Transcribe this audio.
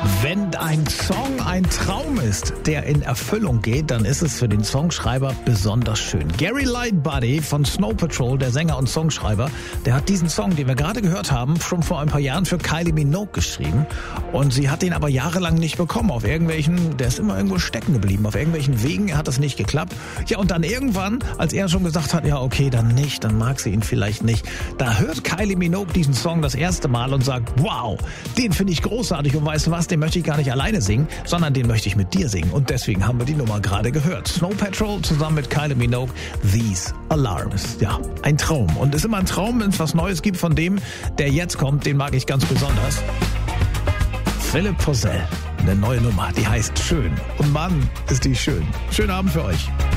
Wenn ein Song ein Traum ist, der in Erfüllung geht, dann ist es für den Songschreiber besonders schön. Gary Lightbody von Snow Patrol, der Sänger und Songschreiber, der hat diesen Song, den wir gerade gehört haben, schon vor ein paar Jahren für Kylie Minogue geschrieben. Und sie hat ihn aber jahrelang nicht bekommen. Der ist immer irgendwo stecken geblieben. Auf irgendwelchen Wegen hat das nicht geklappt. Ja, und dann irgendwann, als er schon gesagt hat, ja okay, dann nicht, dann mag sie ihn vielleicht nicht, da hört Kylie Minogue diesen Song das erste Mal und sagt, wow, den finde ich großartig und weißt du was, den möchte ich gar nicht alleine singen, sondern den möchte ich mit dir singen. Und deswegen haben wir die Nummer gerade gehört. Snow Patrol zusammen mit Kylie Minogue, These Alarms. Ja, ein Traum. Und es ist immer ein Traum, wenn es was Neues gibt von dem, der jetzt kommt, den mag ich ganz besonders. Philipp Possell, eine neue Nummer, die heißt Schön. Und Mann, ist die schön. Schönen Abend für euch.